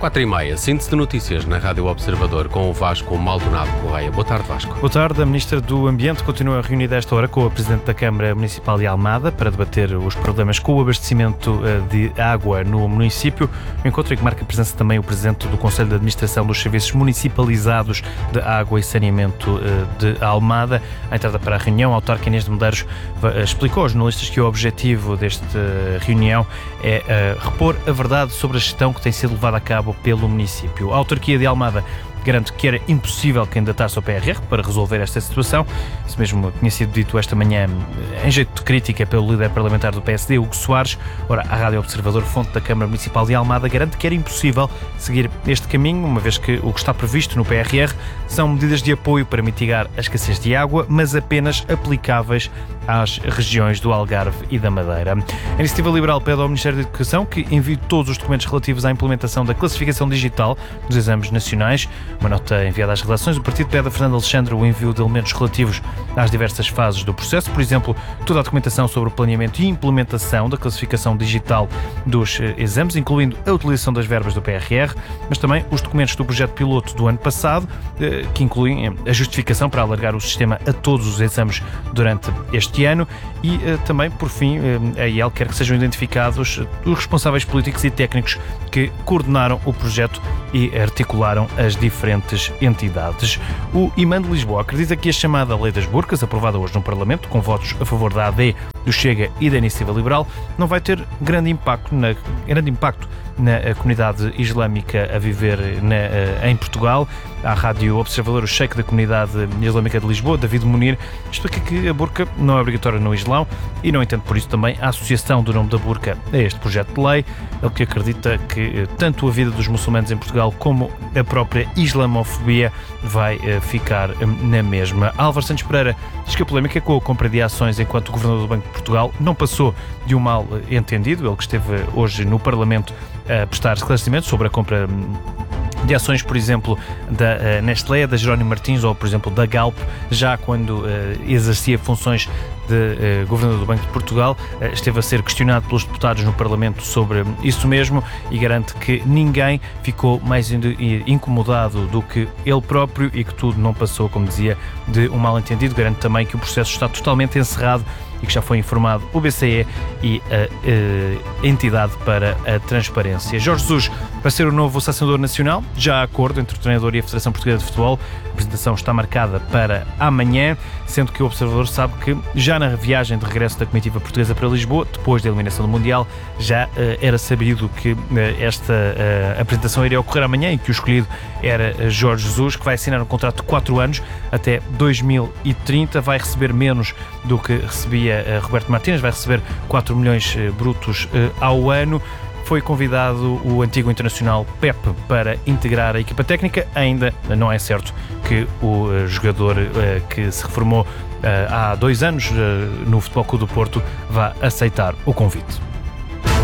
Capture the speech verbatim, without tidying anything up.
quatro e meia, síntese de notícias na Rádio Observador com o Vasco Maldonado Correia. Boa tarde, Vasco. Boa tarde. A Ministra do Ambiente continua reunida a esta hora com a Presidente da Câmara Municipal de Almada para debater os problemas com o abastecimento de água no município. O encontro em que marca presença também o Presidente do Conselho de Administração dos Serviços Municipalizados de Água e Saneamento de Almada. À entrada para a reunião, a autarca Inês de Medeiros explicou aos jornalistas que o objetivo desta reunião é repor a verdade sobre a gestão que tem sido levada a cabo pelo município. A autarquia de Almada garante que era impossível candidatar-se ao P R R para resolver esta situação. Isso mesmo tinha sido dito esta manhã em jeito de crítica pelo líder parlamentar do P S D, Hugo Soares. Ora, a Rádio Observador, fonte da Câmara Municipal de Almada, garante que era impossível seguir este caminho, uma vez que o que está previsto no P R R são medidas de apoio para mitigar a escassez de água, mas apenas aplicáveis às regiões do Algarve e da Madeira. A Iniciativa Liberal pede ao Ministério da Educação que envie todos os documentos relativos à implementação da classificação digital dos exames nacionais. Uma nota enviada às redações, o partido pede a Fernando Alexandre o envio de elementos relativos às diversas fases do processo, por exemplo, toda a documentação sobre o planeamento e implementação da classificação digital dos exames, incluindo a utilização das verbas do P R R, mas também os documentos do projeto piloto do ano passado, que incluem a justificação para alargar o sistema a todos os exames durante este ano e também, por fim, a I E L quer que sejam identificados os responsáveis políticos e técnicos que coordenaram o projeto e articularam as diferentes entidades. O Imã de Lisboa acredita que a chamada Lei das Burcas, aprovada hoje no Parlamento, com votos a favor da A D, do Chega e da Iniciativa Liberal, não vai ter grande impacto na, grande impacto na comunidade islâmica a viver na, em Portugal. À Rádio Observador, o chefe da comunidade islâmica de Lisboa, David Munir, explica que a burca não é obrigatória no Islão e não entende por isso também a associação do nome da burca a este projeto de lei. Ele que acredita que tanto a vida dos muçulmanos em Portugal como a própria islamofobia vai ficar na mesma. Álvaro Santos Pereira diz que a polémica com a compra de ações enquanto o Governador do Banco de Portugal não passou de um mal entendido. Ele que esteve hoje no Parlamento a prestar esclarecimentos sobre a compra de ações, por exemplo, da uh, Nestlé, da Jerónimo Martins ou, por exemplo, da Galp, já quando uh, exercia funções de uh, Governador do Banco de Portugal. Uh, esteve a ser questionado pelos deputados no Parlamento sobre isso mesmo e garante que ninguém ficou mais incomodado do que ele próprio e que tudo não passou, como dizia, de um mal-entendido. Garante também que o processo está totalmente encerrado e que já foi informado o B C E e a, a entidade para a transparência. Jorge Jesus vai ser o novo selecionador nacional, já há acordo entre o treinador e a Federação Portuguesa de Futebol. A apresentação está marcada para amanhã, sendo que o observador sabe que já na viagem de regresso da comitiva portuguesa para Lisboa, depois da eliminação do Mundial, já uh, era sabido que uh, esta uh, apresentação iria ocorrer amanhã e que o escolhido era Jorge Jesus, que vai assinar um contrato de quatro anos até dois mil e trinta, vai receber menos do que recebia uh, Roberto Martínez, vai receber quatro milhões uh, brutos uh, ao ano. Foi convidado o antigo internacional Pepe para integrar a equipa técnica. Ainda não é certo que o uh, jogador uh, que se reformou uh, há dois anos uh, no Futebol Clube do Porto vá aceitar o convite.